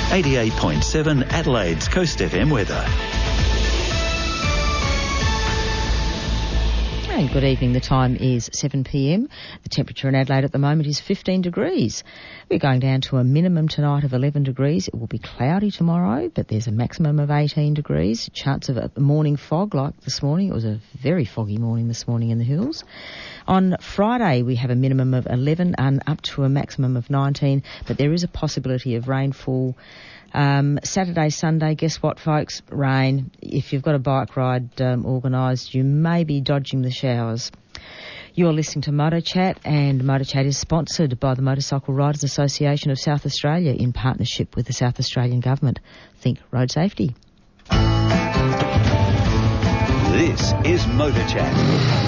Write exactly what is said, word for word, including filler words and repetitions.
eighty-eight point seven Adelaide's Coast F M weather. And good evening. The time is seven p m. The temperature in Adelaide at the moment is fifteen degrees. We're going down to a minimum tonight of eleven degrees. It will be cloudy tomorrow, but there's a maximum of eighteen degrees. Chance of a morning fog like this morning. It was a very foggy morning this morning in the hills. On Friday, we have a minimum of eleven and up to a maximum of nineteen, but there is a possibility of rainfall. Um, Saturday, Sunday, guess what, folks? Rain. If you've got a bike ride um, organised, you may be dodging the showers. You're listening to Motor Chat, and Motor Chat is sponsored by the Motorcycle Riders Association of South Australia in partnership with the South Australian Government. Think road safety. This is Motor Chat.